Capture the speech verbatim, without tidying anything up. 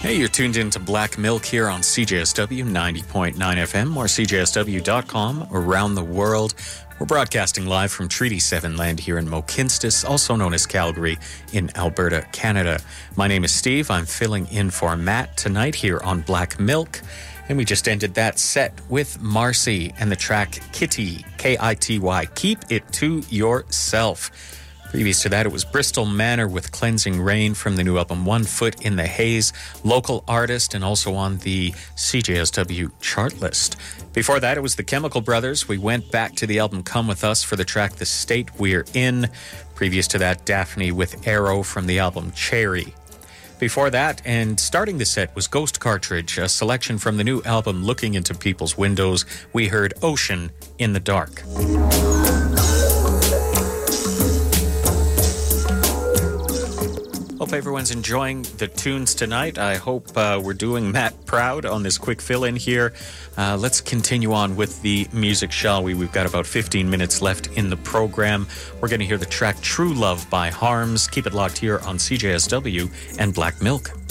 Hey, you're tuned in to Black Milk here on C J S W ninety point nine F M or C J S W dot com around the world. We're broadcasting live from Treaty seven land here in Mohkinstsis, also known as Calgary, in Alberta, Canada. My name is Steve. I'm filling in for Matt tonight here on Black Milk. And we just ended that set with Marcy and the track Kitty, K I T Y, Keep It To Yourself. Previous to that, it was Bristol Manor with Cleansing Rain from the new album One Foot in the Haze, local artist and also on the C J S W chart list. Before that, it was the Chemical Brothers. We went back to the album Come With Us for the track The State We're In. Previous to that, Daphne with Arrow from the album Cherry. Before that, and starting the set, was Ghost Cartridge, a selection from the new album Looking Into People's Windows. We heard Ocean in the Dark. Hope everyone's enjoying the tunes tonight. I hope uh, we're doing Matt proud on this quick fill-in here. Uh, let's continue on with the music, shall we? We've got about fifteen minutes left in the program. We're going to hear the track True Love by Harms. Keep it locked here on C J S W and Black Milk.